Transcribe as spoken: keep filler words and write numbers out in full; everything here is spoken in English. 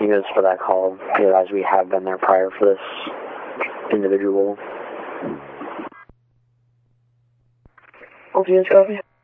units for that call, you know, as we have been there prior for this individual. All units, copy.